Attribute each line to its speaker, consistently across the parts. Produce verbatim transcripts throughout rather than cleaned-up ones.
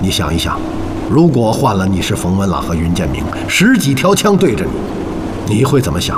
Speaker 1: 你想一想，如果换了你是冯文朗和云建明，十几条枪对着你，你会怎么想？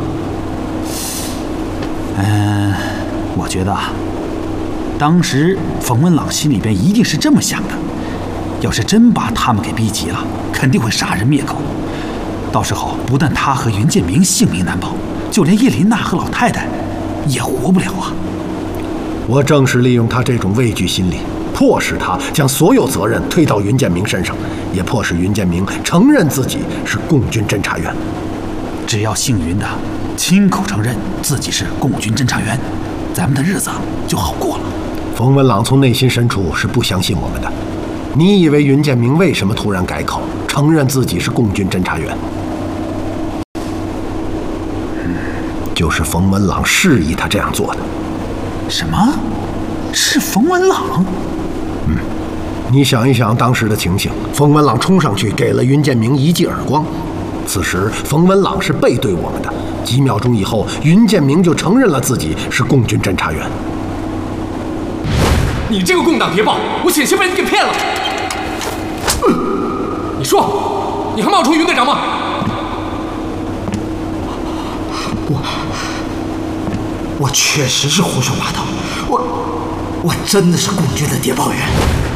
Speaker 2: 嗯，我觉得啊，当时冯文朗心里边一定是这么想的：要是真把他们给逼急了，肯定会杀人灭口。到时候不但他和云建明性命难保，就连叶琳娜和老太太也活不了啊！
Speaker 1: 我正是利用他这种畏惧心理，迫使他将所有责任推到云建明身上，也迫使云建明承认自己是共军侦察员。
Speaker 2: 只要姓云的亲口承认自己是共军侦察员，咱们的日子就好过了。
Speaker 1: 冯文朗从内心深处是不相信我们的。你以为云建明为什么突然改口，承认自己是共军侦察员？就是冯文朗示意他这样做的。
Speaker 2: 什么？是冯文朗？
Speaker 1: 嗯，你想一想当时的情形，冯文朗冲上去给了云建明一记耳光。此时冯文朗是背对我们的，几秒钟以后，云建明就承认了自己是共军侦察员。
Speaker 3: 你这个共党谍报，我险些被你给骗了。嗯、你说，你还冒充云队长吗？
Speaker 4: 我我确实是胡说八道，我我真的是共军的谍报员。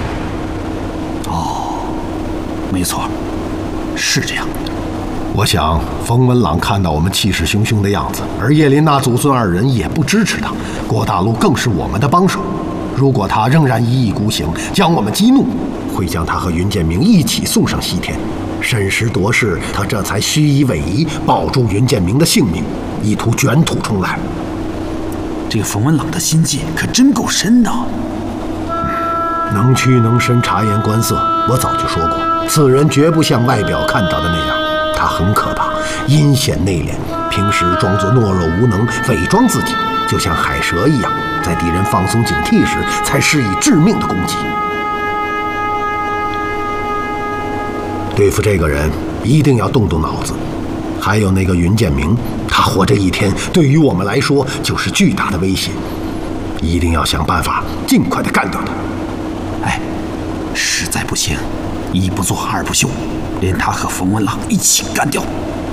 Speaker 2: 哦，没错，是这样。
Speaker 1: 我想冯文朗看到我们气势汹汹的样子，而叶琳娜祖孙二人也不支持他，郭大陆更是我们的帮手。如果他仍然一意孤行，将我们激怒，会将他和云建明一起送上西天。审时度势，他这才虚以委蛇，保住云建明的性命，意图卷土重来。
Speaker 2: 这个冯文朗的心计可真够深的。
Speaker 1: 能屈能伸，察言观色，我早就说过，此人绝不像外表看到的那样，他很可怕，阴险内敛，平时装作懦弱无能，伪装自己，就像海蛇一样，在敌人放松警惕时才施以致命的攻击。对付这个人一定要动动脑子。还有那个云建明，他活着一天对于我们来说就是巨大的威胁，一定要想办法尽快的干掉他。
Speaker 2: 哎，实在不行，一不做二不休，连他和冯文朗一起干掉。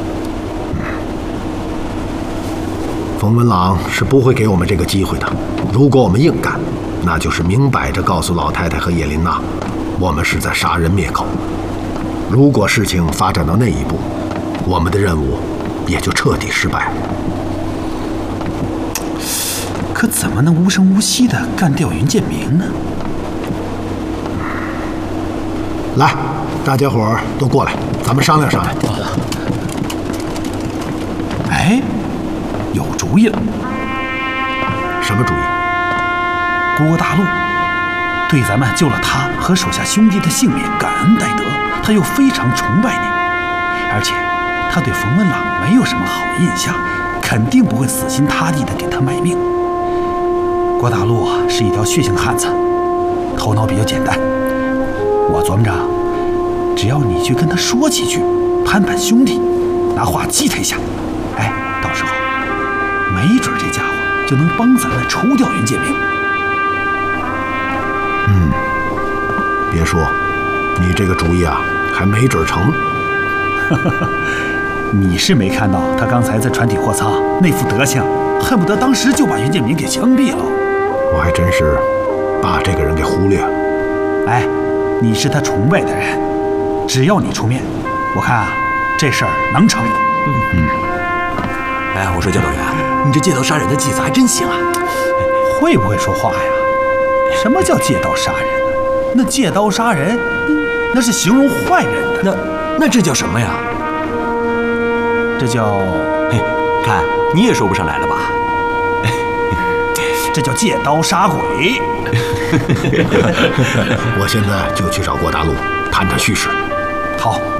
Speaker 1: 冯文朗是不会给我们这个机会的。如果我们硬干，那就是明摆着告诉老太太和叶琳娜，我们是在杀人灭口。如果事情发展到那一步，我们的任务也就彻底失败了。
Speaker 2: 可怎么能无声无息地干掉云建明呢？
Speaker 1: 来，大家伙儿都过来，咱们商量商量。
Speaker 2: 哎，有主意了。
Speaker 1: 什么主意？
Speaker 2: 郭大陆对咱们救了他和手下兄弟的性命感恩戴德，他又非常崇拜你，而且他对冯文朗没有什么好印象，肯定不会死心塌地的给他卖命。郭大陆啊是一条血性汉子，头脑比较简单。我琢磨着，只要你去跟他说几句，攀攀兄弟，拿话激他一下，哎，到时候没准这家伙就能帮咱们除掉云建明。
Speaker 1: 嗯，别说，你这个主意啊，还没准成。
Speaker 2: 你是没看到他刚才在船底货舱那副德行，恨不得当时就把云建明给枪毙了。
Speaker 1: 我还真是把这个人给忽略了。
Speaker 2: 哎，你是他崇拜的人，只要你出面，我看啊，这事儿能成。
Speaker 5: 嗯嗯。哎，我说教导员，你这借刀杀人的计策还真行啊！
Speaker 2: 会不会说话呀？什么叫借刀杀人呢？那借刀杀人，那是形容坏人的。
Speaker 5: 那那这叫什么呀？
Speaker 2: 这叫……
Speaker 5: 嘿，看你也说不上来了吧？
Speaker 2: 这叫借刀杀鬼。
Speaker 1: 我现在就去找郭大陆，探查虚实。
Speaker 2: 好。